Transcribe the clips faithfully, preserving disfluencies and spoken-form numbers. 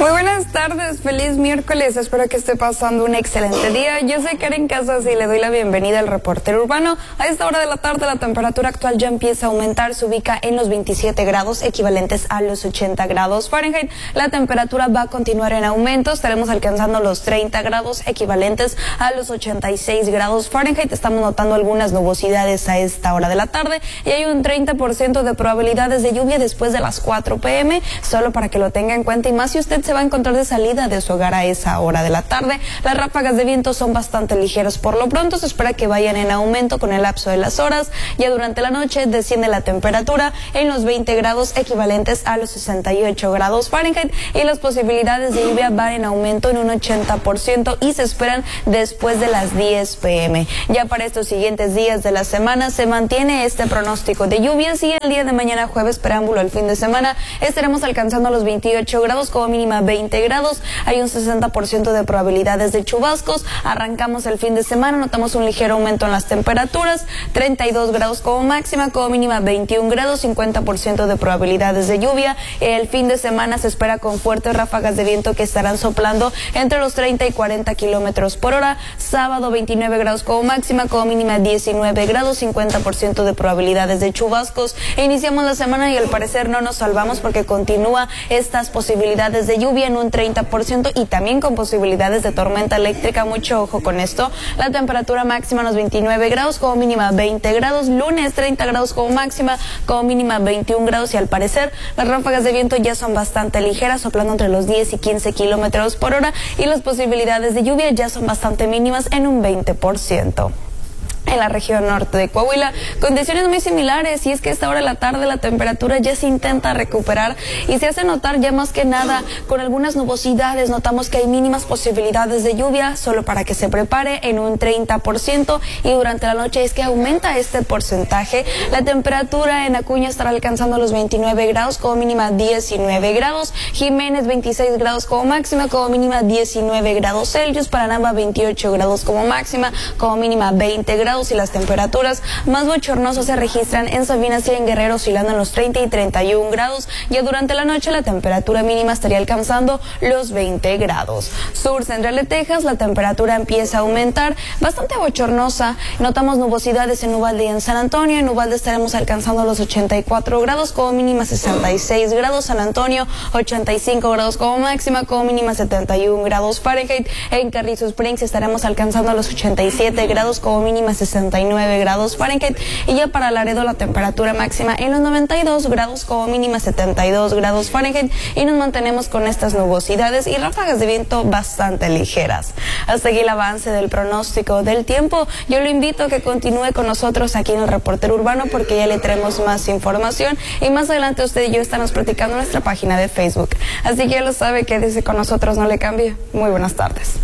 Muy buenas tardes, feliz miércoles, espero que esté pasando un excelente día. Yo soy Karen Casas y le doy la bienvenida al reportero urbano. A esta hora de la tarde la temperatura actual ya empieza a aumentar, se ubica en los veintisiete grados, equivalentes a los ochenta grados Fahrenheit. La temperatura va a continuar en aumento, estaremos alcanzando los treinta grados, equivalentes a los ochenta y seis grados Fahrenheit. Estamos notando algunas nubosidades a esta hora de la tarde y hay un treinta por ciento de probabilidades de lluvia después de las cuatro p m, solo para que lo tenga en cuenta, y más si usted se va a encontrar de salida de su hogar a esa hora de la tarde. Las ráfagas de viento son bastante ligeras por lo pronto, se espera que vayan en aumento con el lapso de las horas. Ya durante la noche desciende la temperatura en los veinte grados, equivalentes a los sesenta y ocho grados Fahrenheit, y las posibilidades de lluvia van en aumento en un ochenta por ciento y se esperan después de las diez p m Ya para estos siguientes días de la semana se mantiene este pronóstico de lluvias, y el día de mañana jueves, preámbulo al fin de semana, estaremos alcanzando los veintiocho grados, como mínima veinte grados, hay un sesenta por ciento de probabilidades de chubascos. Arrancamos el fin de semana, notamos un ligero aumento en las temperaturas, treinta y dos grados como máxima, como mínima veintiún grados, cincuenta por ciento de probabilidades de lluvia. El fin de semana se espera con fuertes ráfagas de viento que estarán soplando entre los treinta y cuarenta kilómetros por hora. Sábado veintinueve grados como máxima, como mínima diecinueve grados, cincuenta por ciento de probabilidades de chubascos. E iniciamos la semana y al parecer no nos salvamos, porque continúa estas posibilidades de lluvia en un treinta por ciento y también con posibilidades de tormenta eléctrica. Mucho ojo con esto. La temperatura máxima en los veintinueve grados, como mínima veinte grados. Lunes treinta grados como máxima, como mínima veintiún grados, y al parecer las ráfagas de viento ya son bastante ligeras, soplando entre los diez y quince kilómetros por hora, y las posibilidades de lluvia ya son bastante mínimas en un veinte por ciento. En la región norte de Coahuila, condiciones muy similares, y es que a esta hora de la tarde la temperatura ya se intenta recuperar y se hace notar ya más que nada con algunas nubosidades. Notamos que hay mínimas posibilidades de lluvia, solo para que se prepare, en un treinta por ciento, y durante la noche es que aumenta este porcentaje. La temperatura en Acuña estará alcanzando los veintinueve grados, como mínima diecinueve grados, Jiménez veintiséis grados como máxima, como mínima diecinueve grados Celsius, Paranamba veintiocho grados como máxima, como mínima veinte grados, y las temperaturas más bochornosas se registran en Sabinas y en Guerrero, oscilando en los treinta y treinta y un grados. Ya durante la noche la temperatura mínima estaría alcanzando los veinte grados. Sur central de Texas, la temperatura empieza a aumentar, bastante bochornosa. Notamos nubosidades en Uvalde y en San Antonio. En Uvalde estaremos alcanzando los ochenta y cuatro grados, como mínima sesenta y seis grados. San Antonio ochenta y cinco grados como máxima, como mínima setenta y un grados Fahrenheit. En Carrizo Springs estaremos alcanzando los ochenta y siete grados, como mínima sesenta y nueve grados Fahrenheit, y ya para Laredo la temperatura máxima en los noventa y dos grados, como mínima setenta y dos grados Fahrenheit, y nos mantenemos con estas nubosidades y ráfagas de viento bastante ligeras. Hasta aquí el avance del pronóstico del tiempo. Yo lo invito a que continúe con nosotros aquí en el Reportero Urbano, porque ya le traemos más información, y más adelante usted y yo estaremos platicando en nuestra página de Facebook. Así que ya lo sabe, quédese con nosotros, no le cambie. Muy buenas tardes.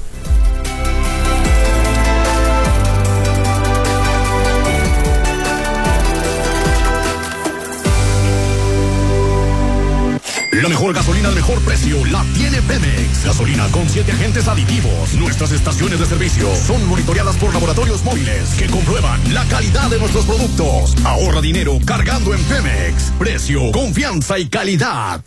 La mejor gasolina al mejor precio la tiene Pemex. Gasolina con siete agentes aditivos. Nuestras estaciones de servicio son monitoreadas por laboratorios móviles que comprueban la calidad de nuestros productos. Ahorra dinero cargando en Pemex. Precio, confianza y calidad.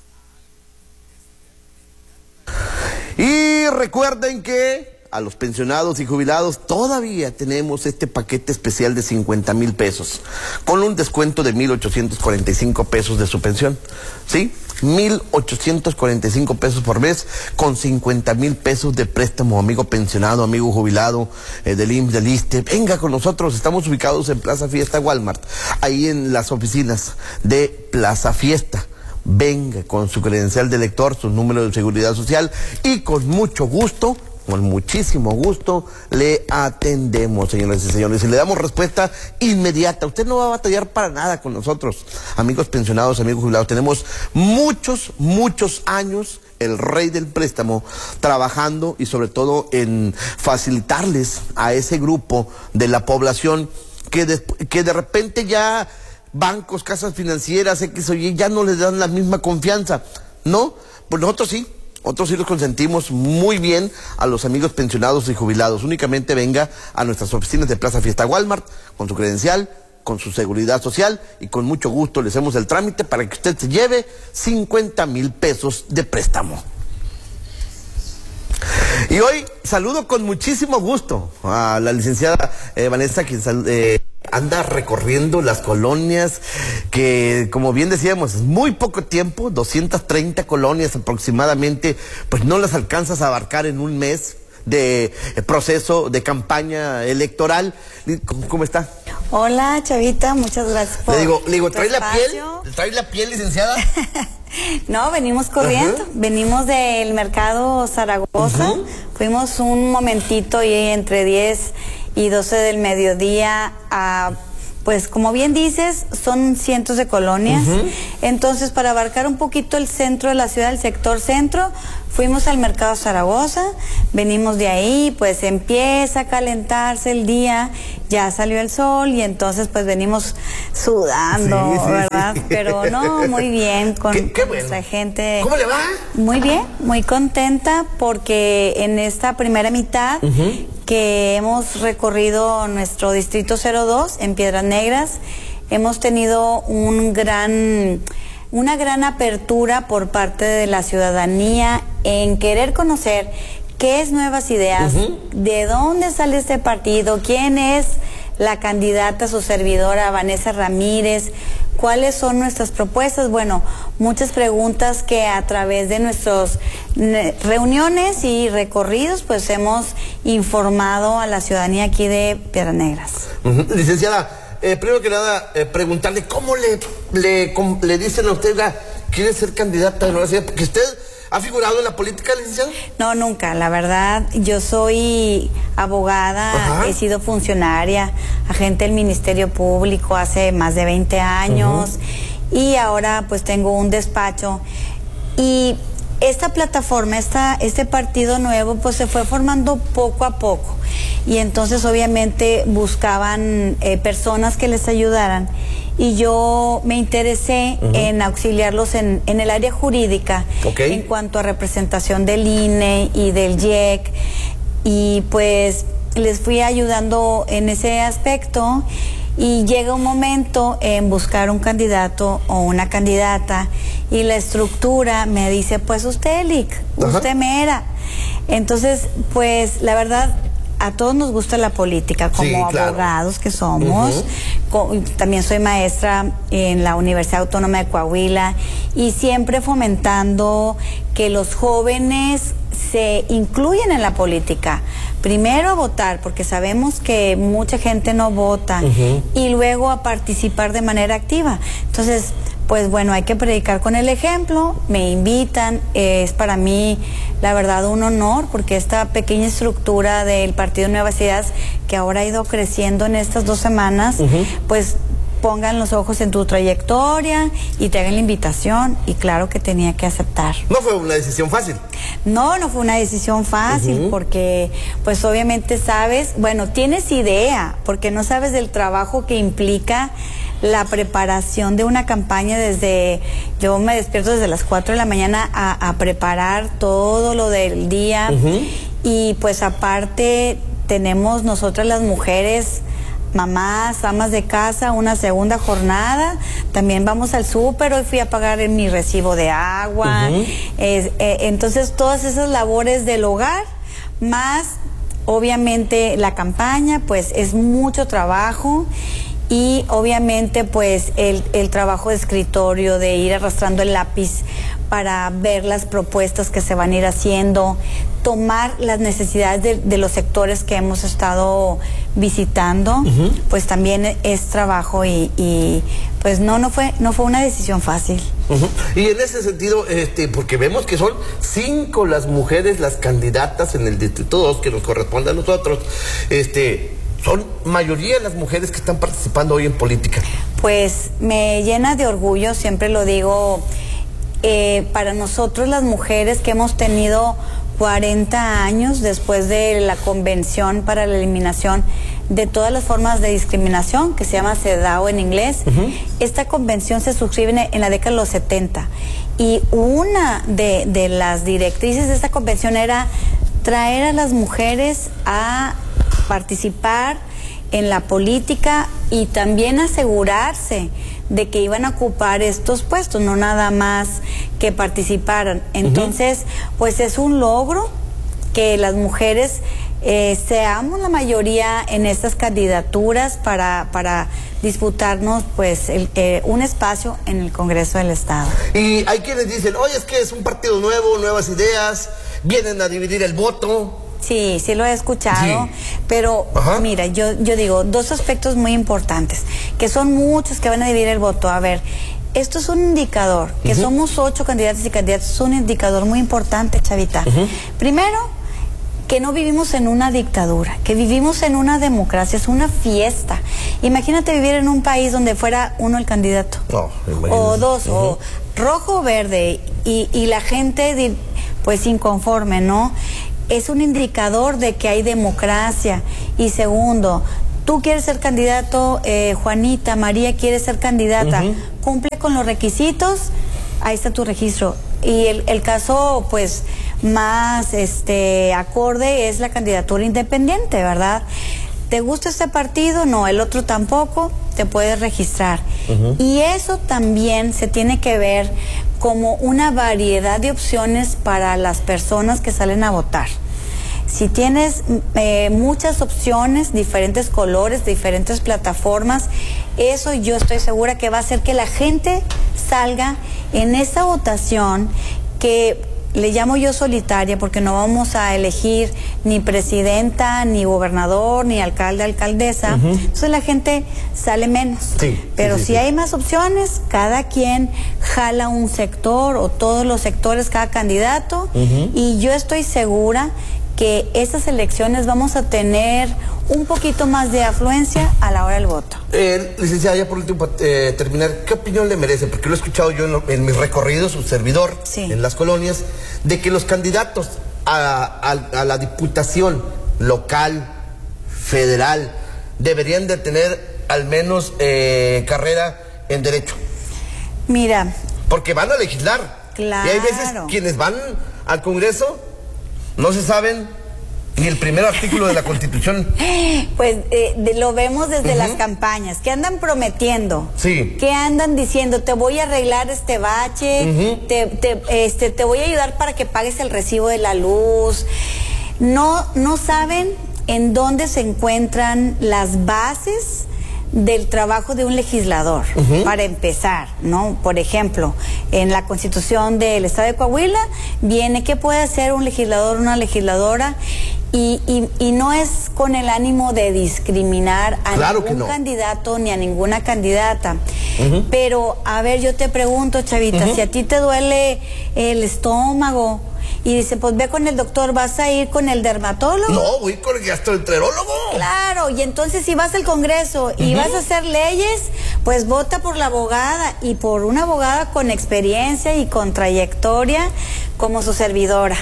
Y recuerden que a los pensionados y jubilados todavía tenemos este paquete especial de cincuenta mil pesos, con un descuento de mil ochocientos cuarenta y cinco pesos de su pensión. ¿Sí? mil ochocientos cuarenta y cinco pesos por mes, con cincuenta mil pesos de préstamo, amigo pensionado, amigo jubilado eh, del I M S S, del ISSSTE. Venga con nosotros, estamos ubicados en Plaza Fiesta Walmart, ahí en las oficinas de Plaza Fiesta. Venga con su credencial de lector, su número de seguridad social, y con mucho gusto, con muchísimo gusto, le atendemos, señoras y señores, y le damos respuesta inmediata. Usted no va a batallar para nada con nosotros, amigos pensionados, amigos jubilados. Tenemos muchos, muchos años, el rey del préstamo, trabajando y sobre todo en facilitarles a ese grupo de la población que de, que de repente ya bancos, casas financieras, X o Y, ya no les dan la misma confianza, ¿no? Pues nosotros sí. Nosotros sí los consentimos muy bien a los amigos pensionados y jubilados. Únicamente venga a nuestras oficinas de Plaza Fiesta Walmart con su credencial, con su seguridad social, y con mucho gusto le hacemos el trámite para que usted se lleve cincuenta mil pesos de préstamo. Y hoy saludo con muchísimo gusto a la licenciada eh, Vanessa, quien eh, anda recorriendo las colonias que, como bien decíamos, es muy poco tiempo, doscientas treinta colonias aproximadamente, pues no las alcanzas a abarcar en un mes de proceso de campaña electoral. ¿Cómo, cómo está? Hola, Chavita, muchas gracias por Le digo, le digo, tu ¿trae la espacio. piel? ¿Trae la piel, licenciada? No, venimos corriendo, Ajá. venimos del mercado Zaragoza, Uh-huh. fuimos un momentito y entre diez y doce del mediodía a... Pues como bien dices, son cientos de colonias. Uh-huh. Entonces, para abarcar un poquito el centro de la ciudad, el sector centro, fuimos al mercado Zaragoza, venimos de ahí, pues empieza a calentarse el día, ya salió el sol y entonces pues venimos sudando, sí, sí, ¿verdad? Sí. Pero no, muy bien, con qué, qué bueno. nuestra gente. ¿Cómo le va? Muy bien, muy contenta porque en esta primera mitad uh-huh. que hemos recorrido nuestro distrito cero dos en Piedras Negras, hemos tenido un gran... una gran apertura por parte de la ciudadanía en querer conocer qué es Nuevas Ideas, uh-huh. de dónde sale este partido, quién es la candidata, su servidora Vanessa Ramírez, cuáles son nuestras propuestas. Bueno, muchas preguntas que a través de nuestras reuniones y recorridos pues hemos informado a la ciudadanía aquí de Piedras Negras. Uh-huh. Licenciada, Eh, primero que nada, eh, preguntarle cómo le, le, com, le dicen a usted, ¿quiere ser candidata de Nueva Ciudad? Porque usted ha figurado en la política, licenciada. No, nunca, la verdad, yo soy abogada, Ajá. he sido funcionaria, agente del Ministerio Público hace más de veinte años uh-huh. y ahora pues tengo un despacho y esta plataforma, esta, este partido nuevo pues se fue formando poco a poco y entonces obviamente buscaban eh, personas que les ayudaran y yo me interesé uh-huh. en auxiliarlos en, en el área jurídica okay. en cuanto a representación del I N E y del I E C y pues les fui ayudando en ese aspecto y llega un momento en buscar un candidato o una candidata y la estructura me dice, pues usted, Elic, usted mera. Entonces, pues la verdad, a todos nos gusta la política, como sí, claro. abogados que somos. Uh-huh. Con, también soy maestra en la Universidad Autónoma de Coahuila y siempre fomentando que los jóvenes se incluyen en la política. Primero a votar, porque sabemos que mucha gente no vota, uh-huh. y luego a participar de manera activa. Entonces, pues bueno, hay que predicar con el ejemplo, me invitan, eh, es para mí, la verdad, un honor, porque esta pequeña estructura del Partido Nuevas Ideas, que ahora ha ido creciendo en estas dos semanas, uh-huh. pues pongan los ojos en tu trayectoria y te hagan la invitación, y claro que tenía que aceptar. ¿No fue una decisión fácil? No, no fue una decisión fácil, uh-huh. porque pues obviamente sabes, bueno, tienes idea, porque no sabes del trabajo que implica la preparación de una campaña desde, yo me despierto desde las cuatro de la mañana a, a preparar todo lo del día, uh-huh. y pues aparte tenemos nosotras las mujeres, mamás, amas de casa, una segunda jornada, también vamos al súper, hoy fui a pagar en mi recibo de agua, uh-huh. eh, eh, entonces todas esas labores del hogar, más obviamente la campaña, pues es mucho trabajo. Y obviamente pues el, el trabajo de escritorio, de ir arrastrando el lápiz para ver las propuestas que se van a ir haciendo, tomar las necesidades de, de los sectores que hemos estado visitando, uh-huh. pues también es trabajo y, y pues no, no fue, no fue una decisión fácil. Uh-huh. Y en ese sentido, este, porque vemos que son cinco las mujeres, las candidatas en el distrito dos que nos corresponde a nosotros, este... ¿son mayoría las mujeres que están participando hoy en política? Pues me llena de orgullo, siempre lo digo, eh, para nosotros las mujeres que hemos tenido cuarenta años después de la Convención para la Eliminación de todas las formas de discriminación, que se llama CEDAW en inglés, uh-huh. esta convención se suscribe en, en la década de los setenta y una de, de las directrices de esta convención era traer a las mujeres a participar en la política y también asegurarse de que iban a ocupar estos puestos, no nada más que participaran. Entonces, uh-huh. pues es un logro que las mujeres eh, seamos la mayoría en estas candidaturas para, para disputarnos pues el, eh, un espacio en el Congreso del Estado. Y hay quienes dicen, oye, es que es un partido nuevo, nuevas ideas, vienen a dividir el voto. Sí, sí lo he escuchado, sí. Pero Ajá. mira, yo, yo digo dos aspectos muy importantes, que son muchos que van a dividir el voto. A ver, esto es un indicador, que uh-huh. somos ocho candidatos y candidatos, es un indicador muy importante, Chavita. Uh-huh. Primero, que no vivimos en una dictadura, que vivimos en una democracia, es una fiesta. Imagínate vivir en un país donde fuera uno el candidato, oh, o dos, uh-huh. o rojo o verde, y, y la gente pues inconforme, ¿no? Es un indicador de que hay democracia. Y segundo, tú quieres ser candidato, eh, Juanita, María quiere ser candidata, uh-huh. cumple con los requisitos, ahí está tu registro. Y el, el caso, pues, más este acorde es la candidatura independiente, ¿verdad? ¿Te gusta este partido? No, el otro tampoco, te puedes registrar. Uh-huh. Y eso también se tiene que ver como una variedad de opciones para las personas que salen a votar. Si tienes eh, muchas opciones, diferentes colores, diferentes plataformas, eso yo estoy segura que va a hacer que la gente salga en esa votación que le llamo yo solitaria, porque no vamos a elegir ni presidenta, ni gobernador, ni alcalde, alcaldesa. Uh-huh. Entonces la gente sale menos. Sí, Pero sí, sí, si sí. hay más opciones, cada quien jala un sector o todos los sectores, cada candidato. Uh-huh. Y yo estoy segura que esas elecciones vamos a tener un poquito más de afluencia a la hora del voto. Eh, licenciada, ya por último, para eh, terminar, ¿qué opinión le merece? Porque lo he escuchado yo en, lo, en mis recorridos, su servidor, sí. en las colonias, de que los candidatos a, a, a la diputación local, federal, deberían de tener al menos eh, carrera en Derecho. Mira. Porque van a legislar. Claro. Y hay veces quienes van al Congreso no se saben ni el primer artículo de la Constitución. Pues eh, de, lo vemos desde uh-huh. las campañas, que andan prometiendo, sí. que andan diciendo, te voy a arreglar este bache, uh-huh. te, te, este, te voy a ayudar para que pagues el recibo de la luz. No, no saben en dónde se encuentran las bases del trabajo de un legislador, uh-huh. para empezar, ¿no? Por ejemplo, en la Constitución del Estado de Coahuila viene qué puede hacer un legislador, una legisladora, y, y, y no es con el ánimo de discriminar a claro ningún no. candidato ni a ninguna candidata. Uh-huh. Pero, a ver, yo te pregunto, Chavita, uh-huh. si a ti te duele el estómago, y dice, pues ve con el doctor, ¿vas a ir con el dermatólogo? No, voy con el gastroenterólogo. Claro, y entonces si vas al Congreso y uh-huh. vas a hacer leyes, pues vota por la abogada, y por una abogada con experiencia y con trayectoria como su servidora.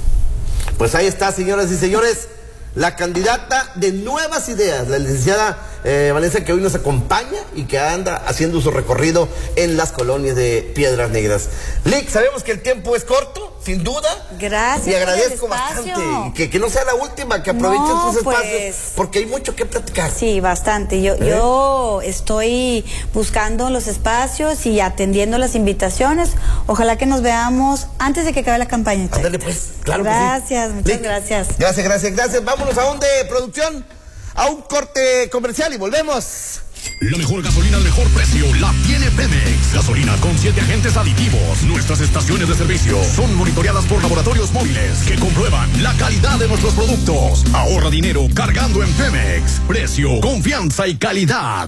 Pues ahí está, señoras y señores, la candidata de Nuevas Ideas, la licenciada eh, Vanessa, que hoy nos acompaña y que anda haciendo su recorrido en las colonias de Piedras Negras. Lic, sabemos que el tiempo es corto, sin duda. Gracias. Y agradezco bastante. Que, que no sea la última, que aprovechen no, sus espacios, pues, porque hay mucho que platicar. Sí, bastante. Yo, ¿Eh? yo estoy buscando los espacios y atendiendo las invitaciones. Ojalá que nos veamos antes de que acabe la campaña. Ándale, pues, claro. Gracias, que sí. muchas Lic, gracias. Gracias, gracias, gracias. Vámonos a dónde, producción, a un corte comercial y volvemos. La mejor gasolina al mejor precio la tiene Pemex. Gasolina con siete agentes aditivos. Nuestras estaciones de servicio son monitoreadas por laboratorios móviles que comprueban la calidad de nuestros productos. Ahorra dinero cargando en Pemex. Precio, confianza y calidad.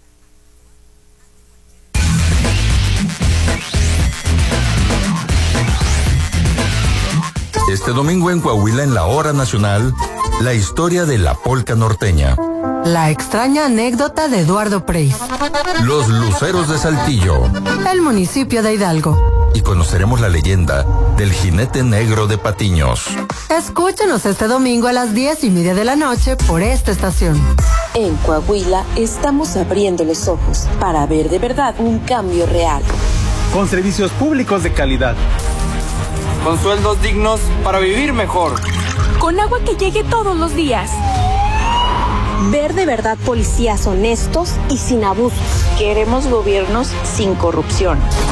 Este domingo en Coahuila, en la Hora Nacional, la historia de la polca norteña. La extraña anécdota de Eduardo Preis. Los luceros de Saltillo. El municipio de Hidalgo. Y conoceremos la leyenda del jinete negro de Patiños. Escúchanos este domingo a las diez y media de la noche por esta estación. En Coahuila estamos abriendo los ojos para ver de verdad un cambio real. Con servicios públicos de calidad. Con sueldos dignos para vivir mejor. Con agua que llegue todos los días. Ver de verdad policías honestos y sin abusos. Queremos gobiernos sin corrupción.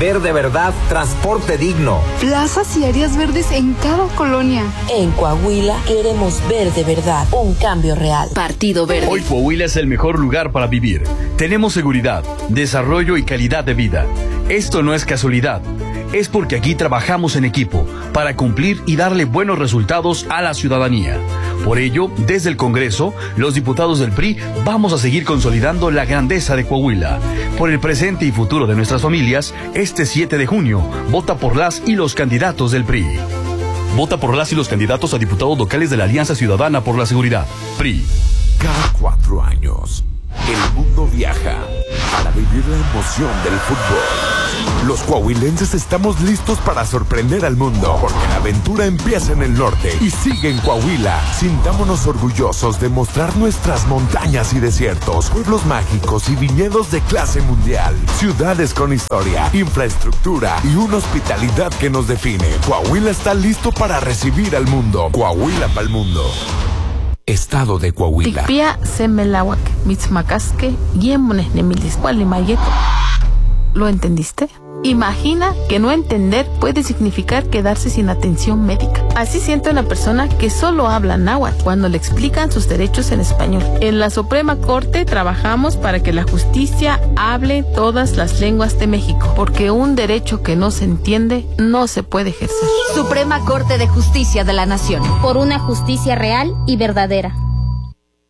Ver de verdad, transporte digno. Plazas y áreas verdes en cada colonia. En Coahuila queremos ver de verdad un cambio real. Partido Verde. Hoy Coahuila es el mejor lugar para vivir. Tenemos seguridad, desarrollo y calidad de vida. Esto no es casualidad. Es porque aquí trabajamos en equipo para cumplir y darle buenos resultados a la ciudadanía. Por ello, desde el Congreso, los diputados del P R I vamos a seguir consolidando la grandeza de Coahuila. Por el presente y futuro de nuestras familias, este siete de junio, vota por las y los candidatos del P R I. Vota por las y los candidatos a diputados locales de la Alianza Ciudadana por la Seguridad, P R I. Cada cuatro años, el mundo viaja para vivir la emoción del fútbol. Los coahuilenses estamos listos para sorprender al mundo, porque la aventura empieza en el norte y sigue en Coahuila. Sintámonos orgullosos de mostrar nuestras montañas y desiertos, pueblos mágicos y viñedos de clase mundial, ciudades con historia, infraestructura y una hospitalidad que nos define. Coahuila está listo para recibir al mundo. Coahuila para el mundo. Estado de Coahuila. Tikpia semelawak, mitzmacasque, yemones nemilis, gualimayeto. ¿Lo entendiste? Imagina que no entender puede significar quedarse sin atención médica. Así siente una persona que solo habla náhuatl cuando le explican sus derechos en español. En la Suprema Corte trabajamos para que la justicia hable todas las lenguas de México, porque un derecho que no se entiende no se puede ejercer. Suprema Corte de Justicia de la Nación. Por una justicia real y verdadera.